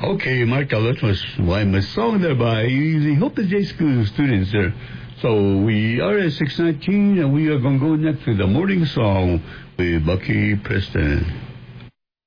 Okay, Michael, that was my song there by the Hope the J School students there. So we are at 6:19, and we are going to go next to the morning song with Bucky Preston.